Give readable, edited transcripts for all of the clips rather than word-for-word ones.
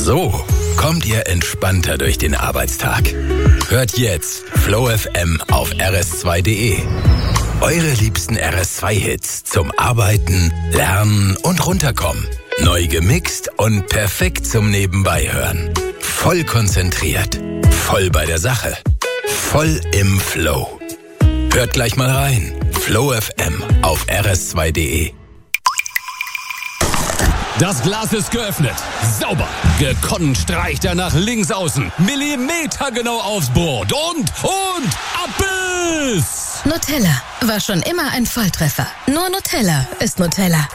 So kommt ihr entspannter durch den Arbeitstag. Hört jetzt Flow FM auf rs2.de. Eure liebsten RS2-Hits zum Arbeiten, Lernen und Runterkommen. Neu gemixt und perfekt zum Nebenbeihören. Voll konzentriert, voll bei der Sache, voll im Flow. Hört gleich mal rein. Flow FM auf rs2.de. Das Glas ist geöffnet. Sauber. Gekonnt streicht er nach links außen. Millimetergenau aufs Brot. Und Abbiss! Nutella war schon immer ein Volltreffer. Nur Nutella ist Nutella.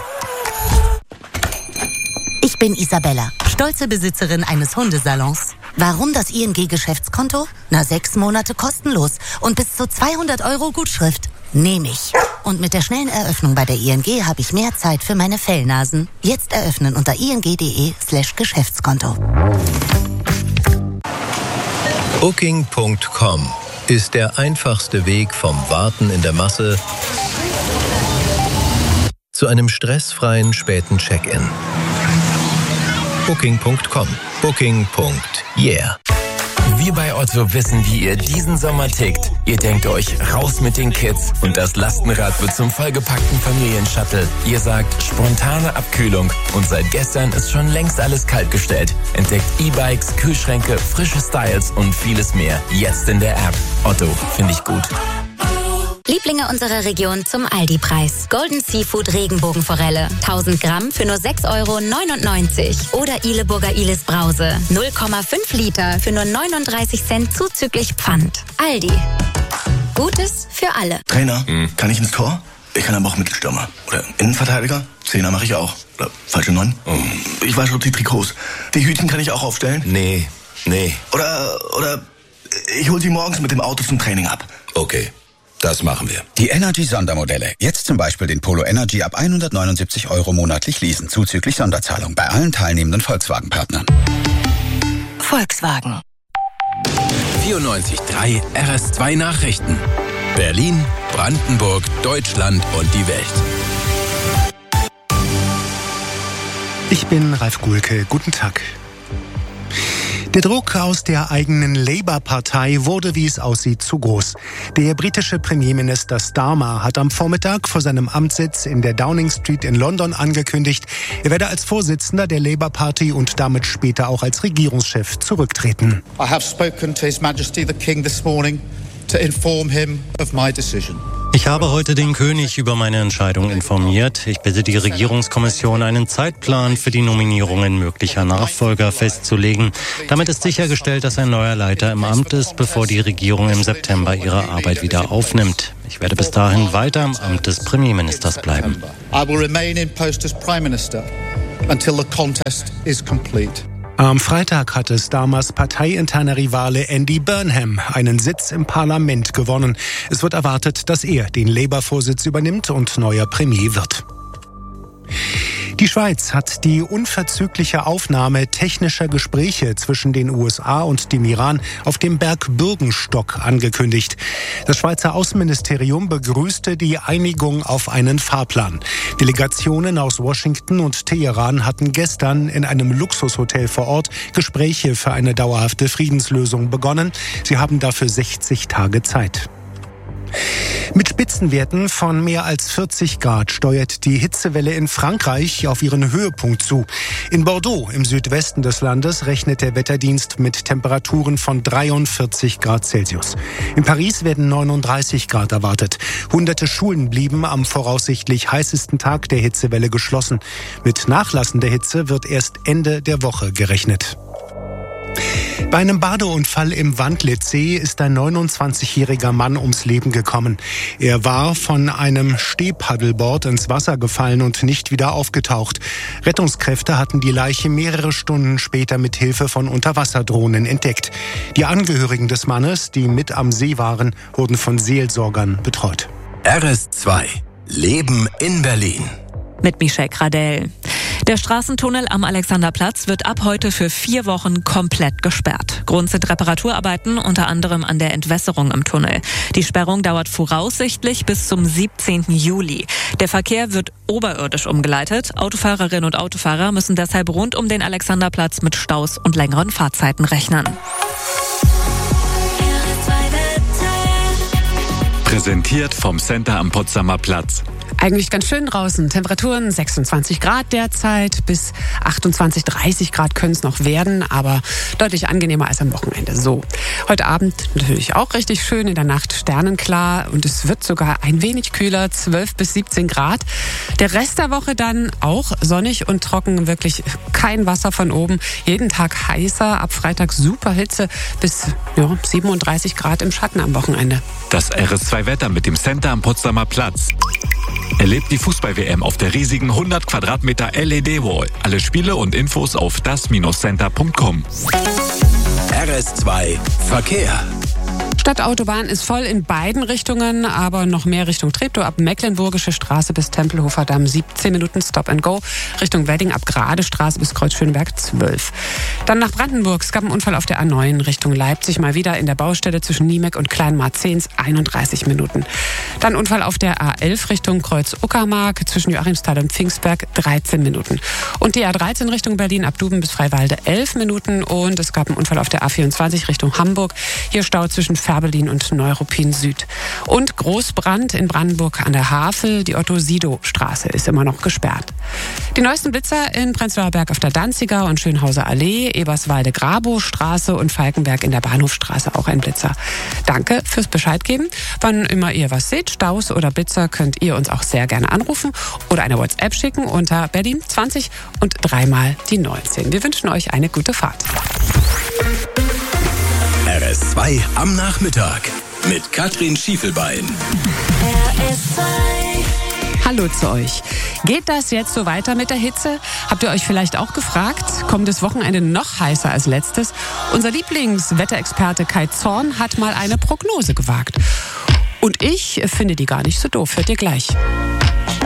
Ich bin Isabella, stolze Besitzerin eines Hundesalons. Warum das ING-Geschäftskonto? 6 Monate kostenlos und bis zu 200 € Gutschrift. Nehme ich. Und mit der schnellen Eröffnung bei der ING habe ich mehr Zeit für meine Fellnasen. Jetzt eröffnen unter ing.de/Geschäftskonto. Booking.com ist der einfachste Weg vom Warten in der Masse zu einem stressfreien späten Check-in. Booking.com. Booking.yeah. Wir bei Otto wissen, wie ihr diesen Sommer tickt. Ihr denkt euch, raus mit den Kids und das Lastenrad wird zum vollgepackten Familienshuttle. Ihr sagt, spontane Abkühlung und seit gestern ist schon längst alles kaltgestellt. Entdeckt E-Bikes, Kühlschränke, frische Styles und vieles mehr. Jetzt in der App. Otto, finde ich gut. Lieblinge unserer Region zum Aldi-Preis. Golden Seafood Regenbogenforelle. 1000 Gramm für nur 6,99 € Oder Ileburger Ilis Brause. 0,5 Liter für nur 39 Cent zuzüglich Pfand. Aldi. Gutes für alle. Trainer, kann ich ins Tor? Ich kann aber auch Mittelstürmer. Oder Innenverteidiger? Zehner mache ich auch. Oder falsche 9? Ich weiß schon die Trikots. Die Hütchen kann ich auch aufstellen? Nee. Oder ich hol sie morgens mit dem Auto zum Training ab. Okay. Das machen wir. Die Energy-Sondermodelle. Jetzt zum Beispiel den Polo Energy ab 179 € monatlich leasen, zuzüglich Sonderzahlung bei allen teilnehmenden Volkswagen-Partnern. Volkswagen. 94.3 RS2 Nachrichten. Berlin, Brandenburg, Deutschland und die Welt. Ich bin Ralf Gulke. Guten Tag. Der Druck aus der eigenen Labour-Partei wurde, wie es aussieht, zu groß. Der britische Premierminister Starmer hat am Vormittag vor seinem Amtssitz in der Downing Street in London angekündigt, er werde als Vorsitzender der Labour Party und damit später auch als Regierungschef zurücktreten. I have spoken to His Majesty the King this morning to inform him of my decision. Ich habe heute den König über meine Entscheidung informiert. Ich bitte die Regierungskommission, einen Zeitplan für die Nominierungen möglicher Nachfolger festzulegen. Damit ist sichergestellt, dass ein neuer Leiter im Amt ist, bevor die Regierung im September ihre Arbeit wieder aufnimmt. Ich werde bis dahin weiter im Amt des Premierministers bleiben. I will remain in post as Prime Minister until the contest is complete. Am Freitag hatte Starmers parteiinterner Rivale Andy Burnham einen Sitz im Parlament gewonnen. Es wird erwartet, dass er den Labour-Vorsitz übernimmt und neuer Premier wird. Die Schweiz hat die unverzügliche Aufnahme technischer Gespräche zwischen den USA und dem Iran auf dem Berg Bürgenstock angekündigt. Das Schweizer Außenministerium begrüßte die Einigung auf einen Fahrplan. Delegationen aus Washington und Teheran hatten gestern in einem Luxushotel vor Ort Gespräche für eine dauerhafte Friedenslösung begonnen. Sie haben dafür 60 Tage Zeit. Mit Spitzenwerten von mehr als 40 Grad steuert die Hitzewelle in Frankreich auf ihren Höhepunkt zu. In Bordeaux, im Südwesten des Landes, rechnet der Wetterdienst mit Temperaturen von 43 Grad Celsius. In Paris werden 39 Grad erwartet. Hunderte Schulen blieben am voraussichtlich heißesten Tag der Hitzewelle geschlossen. Mit nachlassender Hitze wird erst Ende der Woche gerechnet. Bei einem Badeunfall im Wandlitzsee ist ein 29-jähriger Mann ums Leben gekommen. Er war von einem Stehpaddleboard ins Wasser gefallen und nicht wieder aufgetaucht. Rettungskräfte hatten die Leiche mehrere Stunden später mit Hilfe von Unterwasserdrohnen entdeckt. Die Angehörigen des Mannes, die mit am See waren, wurden von Seelsorgern betreut. RS2 Leben in Berlin. Mit Michelle Gradell. Der Straßentunnel am Alexanderplatz wird ab heute für 4 Wochen komplett gesperrt. Grund sind Reparaturarbeiten, unter anderem an der Entwässerung im Tunnel. Die Sperrung dauert voraussichtlich bis zum 17. Juli. Der Verkehr wird oberirdisch umgeleitet. Autofahrerinnen und Autofahrer müssen deshalb rund um den Alexanderplatz mit Staus und längeren Fahrzeiten rechnen. Präsentiert vom Center am Potsdamer Platz. Eigentlich ganz schön draußen. Temperaturen 26 Grad derzeit, bis 28, 30 Grad können es noch werden, aber deutlich angenehmer als am Wochenende. So, heute Abend natürlich auch richtig schön, in der Nacht sternenklar und es wird sogar ein wenig kühler, 12 bis 17 Grad. Der Rest der Woche dann auch sonnig und trocken, wirklich kein Wasser von oben. Jeden Tag heißer, ab Freitag super Hitze bis 37 Grad im Schatten am Wochenende. Das RS2-Wetter mit dem Center am Potsdamer Platz. Erlebt die Fußball-WM auf der riesigen 100 Quadratmeter LED-Wall. Alle Spiele und Infos auf das-center.com. RS2 Verkehr. Stadtautobahn ist voll in beiden Richtungen, aber noch mehr Richtung Treptow ab Mecklenburgische Straße bis Tempelhofer Damm 17 Minuten Stop and Go. Richtung Wedding ab Gradestraße bis Kreuz Schöneberg 12. Dann nach Brandenburg. Es gab einen Unfall auf der A9 Richtung Leipzig, mal wieder in der Baustelle zwischen Niemeck und Kleinmarzens 31 Minuten. Dann Unfall auf der A11 Richtung Kreuz Uckermark zwischen Joachimsthal und Pfingstberg 13 Minuten. Und die A13 Richtung Berlin ab Duben bis Freiwalde 11 Minuten. Und es gab einen Unfall auf der A24 Richtung Hamburg. Hier Stau zwischen Färbelin und Neuruppin Süd. Und Großbrand in Brandenburg an der Havel. Die Otto-Sido-Straße ist immer noch gesperrt. Die neuesten Blitzer in Prenzlauer Berg auf der Danziger und Schönhauser Allee, Eberswalde-Grabow-Straße und Falkenberg in der Bahnhofstraße auch ein Blitzer. Danke fürs Bescheid geben. Wann immer ihr was seht, Staus oder Blitzer, könnt ihr uns auch sehr gerne anrufen oder eine WhatsApp schicken unter Berlin 20 und 3 mal die 19. Wir wünschen euch eine gute Fahrt. RS2 am Nachmittag mit Katrin Schiefelbein. RS2. Hallo zu euch. Geht das jetzt so weiter mit der Hitze? Habt ihr euch vielleicht auch gefragt? Kommt das Wochenende noch heißer als letztes? Unser Lieblingswetterexperte Kai Zorn hat mal eine Prognose gewagt. Und ich finde die gar nicht so doof. Hört ihr gleich.